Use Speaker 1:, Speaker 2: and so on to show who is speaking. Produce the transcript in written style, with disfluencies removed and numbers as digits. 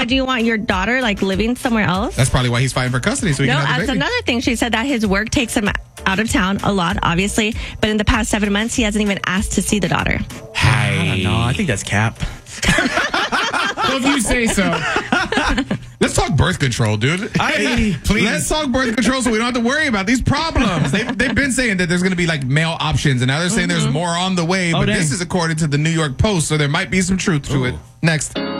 Speaker 1: do you want your daughter like living somewhere else?
Speaker 2: That's probably why he's fighting for custody. So he can have the
Speaker 1: that's
Speaker 2: baby.
Speaker 1: another thing. She said that his work takes him out of town a lot, obviously. But in the past 7 months, he hasn't even asked to see the daughter.
Speaker 3: I don't know. I think that's cap.
Speaker 4: Well, if you say so.
Speaker 2: Let's talk birth control, dude.
Speaker 4: Please.
Speaker 2: Let's talk birth control so we don't have to worry about these problems. They've been saying that there's going to be like male options, and now they're saying there's more on the way. But
Speaker 3: dang.
Speaker 2: this is according to the New York Post, so there might be some truth to it. Next.